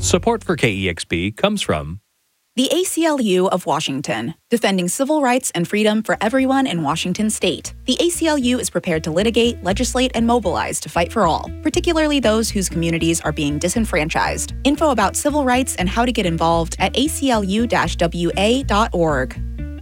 Support for KEXP comes from the ACLU of Washington, defending civil rights and freedom for everyone in Washington state. The ACLU is prepared to litigate, legislate, and mobilize to fight for all, particularly those whose communities are being disenfranchised. Info about civil rights and how to get involved at aclu-wa.org.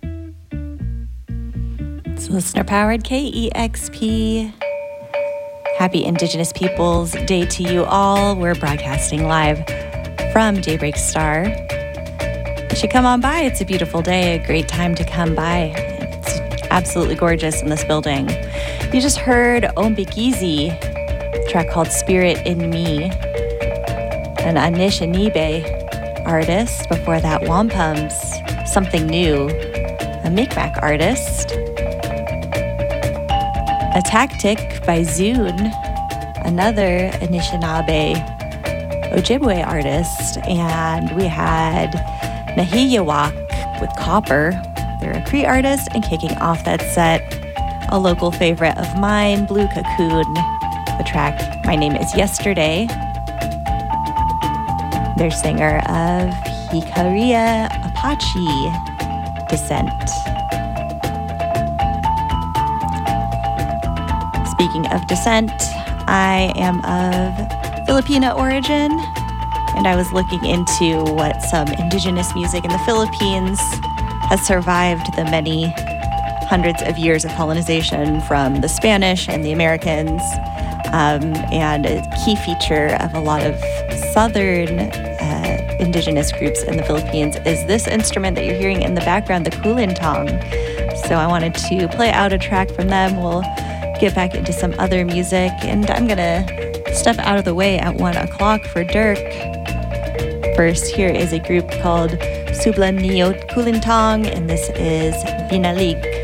It's listener-powered KEXP. Happy Indigenous Peoples Day to you all. We're broadcasting live from Daybreak Star. You should come on by. It's a beautiful day, a great time to come by. It's absolutely gorgeous in this building. You just heard Ombikizi, a track called Spirit in Me, an Anishinaabe artist. Before that, Wampums, Something New, a Mi'kmaq artist. A Tactic by Zune, another Anishinaabe Ojibwe artist. And we had Nahiyawak with Copper. They're a Cree artist. And kicking off that set, a local favorite of mine, Blue Cocoon. The track, My Name is Yesterday. They're singer of Hikaria Apache descent. Speaking of descent, I am of Filipino origin, and I was looking into what some indigenous music in the Philippines has survived the many hundreds of years of colonization from the Spanish and the Americans. And a key feature of a lot of southern indigenous groups in the Philippines is this instrument that you're hearing in the background, the kulintang. So I wanted to play out a track from them. We'll get back into some other music, and I'm gonna step out of the way at 1 o'clock for Dirk. First, here is a group called Subla Niot Kulintang, and this is Binalig.